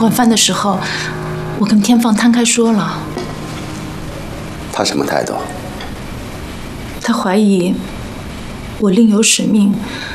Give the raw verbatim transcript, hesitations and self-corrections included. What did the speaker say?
晚饭的时候，我跟天放摊开说了。 他什么态度？ 他怀疑我另有使命，